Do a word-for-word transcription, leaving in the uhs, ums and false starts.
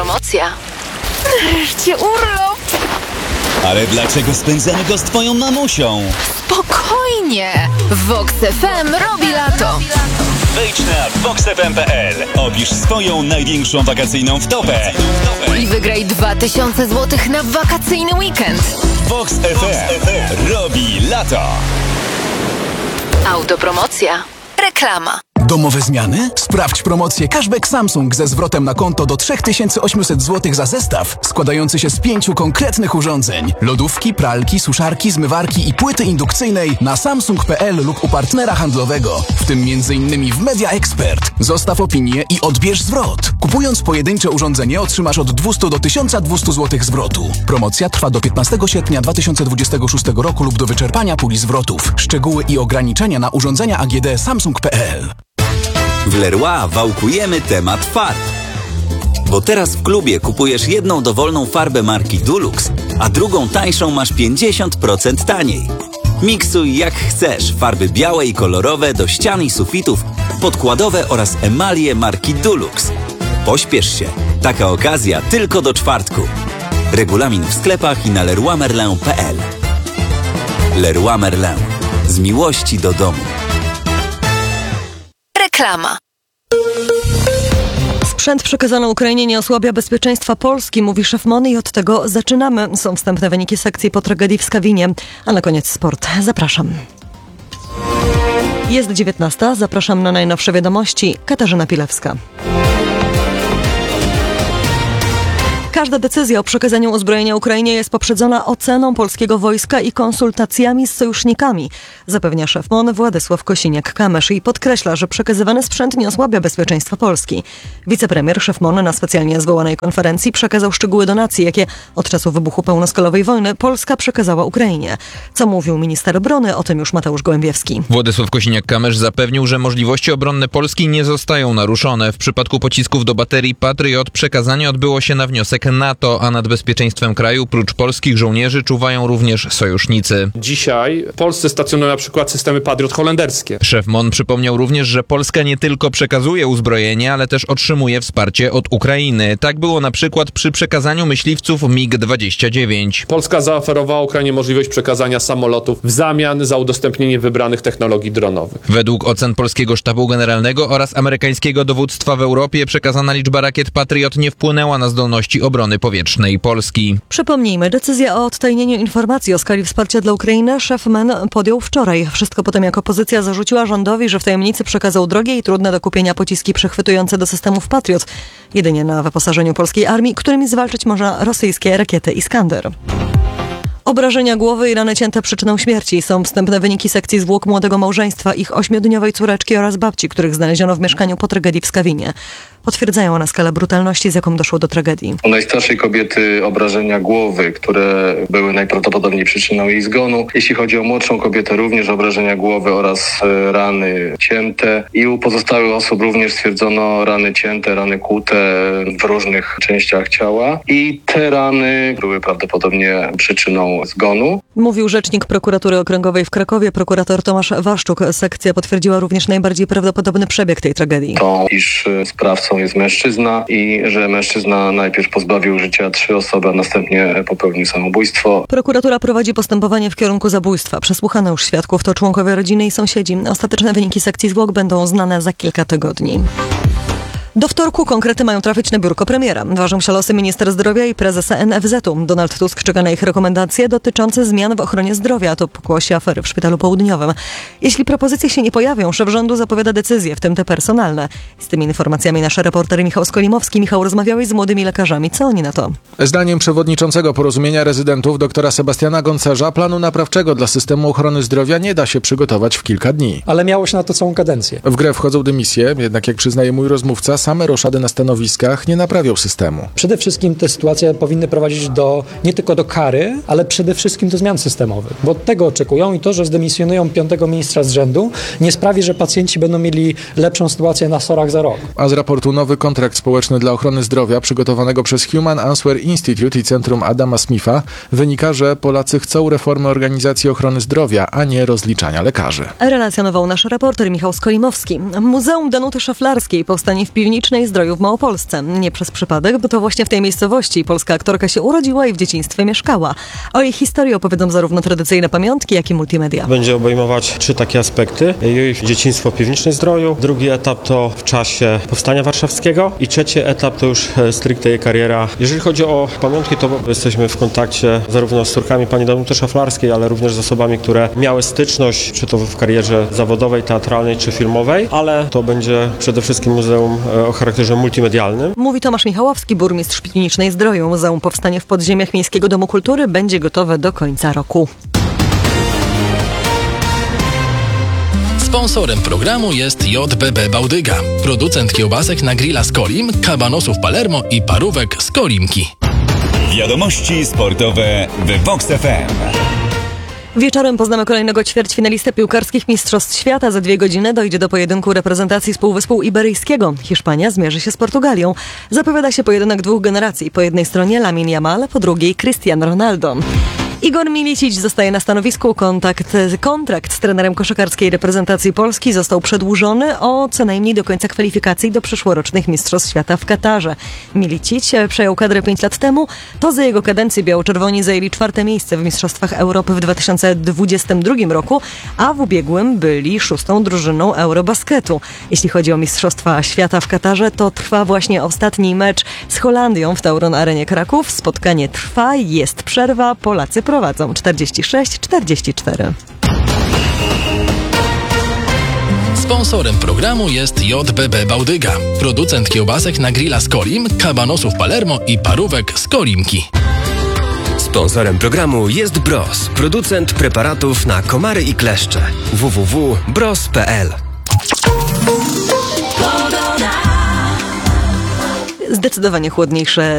Autopromocja. Wreszcie urlop! Ale dlaczego spędzamy go z twoją mamusią? Spokojnie! Vox F M robi lato. Wejdź na vox f m kropka p l. Opisz swoją największą wakacyjną wtopę. I wygraj dwa tysiące złotych na wakacyjny weekend. Vox F M robi lato. Autopromocja. Reklama. Domowe zmiany? Sprawdź promocję Cashback Samsung ze zwrotem na konto do trzy tysiące osiemset złotych za zestaw składający się z pięciu konkretnych urządzeń. Lodówki, pralki, suszarki, zmywarki i płyty indukcyjnej na samsung kropka p l lub u partnera handlowego, w tym między innymi w Media Expert. Zostaw opinię i odbierz zwrot. Kupując pojedyncze urządzenie otrzymasz od dwieście do tysiąc dwieście złotych zwrotu. Promocja trwa do piętnastego sierpnia dwa tysiące dwudziestego szóstego roku lub do wyczerpania puli zwrotów. Szczegóły i ograniczenia na urządzenia A G D samsung kropka p l. W Leroy wałkujemy temat farb. Bo teraz w klubie kupujesz jedną dowolną farbę marki Dulux, a drugą tańszą masz pięćdziesiąt procent taniej. Miksuj jak chcesz farby białe i kolorowe do ścian i sufitów, podkładowe oraz emalie marki Dulux. Pośpiesz się, taka okazja tylko do czwartku. Regulamin w sklepach i na leroy merlin kropka p l. Leroy Merlin. Z miłości do domu. Reklama. Sprzęt przekazany Ukrainie nie osłabia bezpieczeństwa Polski, mówi szef M O N i od tego zaczynamy. Są wstępne wyniki sekcji po tragedii w Skawinie. A na koniec sport. Zapraszam. Jest dziewiętnasta. Zapraszam na najnowsze wiadomości. Katarzyna Pilewska. Każda decyzja o przekazaniu uzbrojenia Ukrainie jest poprzedzona oceną polskiego wojska i konsultacjami z sojusznikami, zapewnia szef M O N Władysław Kosiniak-Kamysz i podkreśla, że przekazywany sprzęt nie osłabia bezpieczeństwa Polski. Wicepremier, szef M O N na specjalnie zwołanej konferencji przekazał szczegóły donacji, jakie od czasu wybuchu pełnoskalowej wojny Polska przekazała Ukrainie. Co mówił minister obrony, o tym już Mateusz Gołębiewski. Władysław Kosiniak-Kamysz zapewnił, że możliwości obronne Polski nie zostają naruszone. W przypadku pocisków do baterii Patriot przekazanie odbyło się na wniosek NATO, a nad bezpieczeństwem kraju prócz polskich żołnierzy czuwają również sojusznicy. Dzisiaj w Polsce stacjonują na przykład systemy Patriot holenderskie. Szef M O N przypomniał również, że Polska nie tylko przekazuje uzbrojenie, ale też otrzymuje wsparcie od Ukrainy. Tak było na przykład przy przekazaniu myśliwców mig dwadzieścia dziewięć. Polska zaoferowała Ukrainie możliwość przekazania samolotów w zamian za udostępnienie wybranych technologii dronowych. Według ocen polskiego sztabu generalnego oraz amerykańskiego dowództwa w Europie przekazana liczba rakiet Patriot nie wpłynęła na zdolności obrony powietrznej Polski. Przypomnijmy, decyzja o odtajnieniu informacji o skali wsparcia dla Ukrainy szef M E N podjął wczoraj. Wszystko po tym, jak opozycja zarzuciła rządowi, że w tajemnicy przekazał drogie i trudne do kupienia pociski przechwytujące do systemów Patriot, jedynie na wyposażeniu polskiej armii, którymi zwalczyć można rosyjskie rakiety Iskander. Obrażenia głowy i rany cięte przyczyną śmierci. Są wstępne wyniki sekcji zwłok młodego małżeństwa, ich ośmiodniowej córeczki oraz babci, których znaleziono w mieszkaniu po tragedii w Skawinie. Potwierdzają one skalę brutalności, z jaką doszło do tragedii. U najstarszej kobiety obrażenia głowy, które były najprawdopodobniej przyczyną jej zgonu. Jeśli chodzi o młodszą kobietę, również obrażenia głowy oraz rany cięte. I u pozostałych osób również stwierdzono rany cięte, rany kłute w różnych częściach ciała. I te rany były prawdopodobnie przyczyną zgonu. Mówił rzecznik prokuratury okręgowej w Krakowie, prokurator Tomasz Waszczuk. Sekcja potwierdziła również najbardziej prawdopodobny przebieg tej tragedii. To, iż sprawcą jest mężczyzna i że mężczyzna najpierw pozbawił życia trzy osoby, a następnie popełnił samobójstwo. Prokuratura prowadzi postępowanie w kierunku zabójstwa. Przesłuchano już świadków, to członkowie rodziny i sąsiedzi. Ostateczne wyniki sekcji zwłok będą znane za kilka tygodni. Do wtorku konkrety mają trafić na biurko premiera. Ważą się losy minister zdrowia i prezesa N F Z u. Donald Tusk czeka na ich rekomendacje dotyczące zmian w ochronie zdrowia. To pokłosie afery w Szpitalu Południowym. Jeśli propozycje się nie pojawią, szef rządu zapowiada decyzje, w tym te personalne. Z tymi informacjami nasz reporter Michał Skolimowski. Michał, rozmawiałeś z młodymi lekarzami. Co oni na to? Zdaniem przewodniczącego Porozumienia Rezydentów doktora Sebastiana Goncerza planu naprawczego dla systemu ochrony zdrowia nie da się przygotować w kilka dni. Ale miało się na to całą kadencję. W grę wchodzą dymisje, jednak jak przyznaje mój rozmówca, same roszady na stanowiskach nie naprawią systemu. Przede wszystkim te sytuacje powinny prowadzić do nie tylko do kary, ale przede wszystkim do zmian systemowych, bo tego oczekują i to, że zdemisjonują piątego ministra z rzędu, nie sprawi, że pacjenci będą mieli lepszą sytuację na sorach za rok. A z raportu Nowy kontrakt społeczny dla ochrony zdrowia przygotowanego przez Human Answer Institute i Centrum Adama Smitha wynika, że Polacy chcą reformy organizacji ochrony zdrowia, a nie rozliczania lekarzy. Relacjonował nasz reporter Michał Skolimowski. Muzeum Danuty Szaflarskiej powstanie w piwnicy Szpitnicznej Zdroju w Małopolsce. Nie przez przypadek, bo to właśnie w tej miejscowości polska aktorka się urodziła i w dzieciństwie mieszkała. O jej historii opowiedzą zarówno tradycyjne pamiątki, jak i multimedia. Będzie obejmować trzy takie aspekty. Jej dzieciństwo w Piwnicznej Zdroju, drugi etap to w czasie Powstania Warszawskiego i trzeci etap to już stricte jej kariera. Jeżeli chodzi o pamiątki, to jesteśmy w kontakcie zarówno z córkami pani Danuty Szaflarskiej, ale również z osobami, które miały styczność, czy to w karierze zawodowej, teatralnej, czy filmowej, ale to będzie przede wszystkim muzeum o charakterze multimedialnym. Mówi Tomasz Michałowski, burmistrz Szpitnicznej Zdroju. Muzeum powstanie w podziemiach Miejskiego Domu Kultury, będzie gotowe do końca roku. Sponsorem programu jest J B B Bałdyga, producent kiełbasek na grilla z Kolim, kabanosów Palermo i parówek z Kolimki. Wiadomości sportowe w Vox F M. Wieczorem poznamy kolejnego ćwierćfinalistę piłkarskich Mistrzostw Świata. Za dwie godziny dojdzie do pojedynku reprezentacji z Półwyspu Iberyjskiego. Hiszpania zmierzy się z Portugalią. Zapowiada się pojedynek dwóch generacji. Po jednej stronie Lamine Yamal, po drugiej Cristiano Ronaldo. Igor Milicic zostaje na stanowisku. Kontakt, kontrakt z trenerem koszykarskiej reprezentacji Polski został przedłużony o co najmniej do końca kwalifikacji do przyszłorocznych Mistrzostw Świata w Katarze. Milicic przejął kadrę pięć lat temu. To za jego kadencji biało-czerwoni zajęli czwarte miejsce w Mistrzostwach Europy w dwa tysiące dwudziestym drugim roku, a w ubiegłym byli szóstą drużyną Eurobasketu. Jeśli chodzi o Mistrzostwa Świata w Katarze, to trwa właśnie ostatni mecz z Holandią w Tauron Arenie Kraków. Spotkanie trwa, jest przerwa, Polacy prowadzą czterdzieści sześć czterdzieści cztery. Sponsorem programu jest J B B Bałdyga, producent kiełbasek na grilla z Kolim, kabanosów Palermo i parówek z Kolimki. Sponsorem programu jest Bros, producent preparatów na komary i kleszcze. w w w kropka bros kropka p l. Zdecydowanie chłodniejsze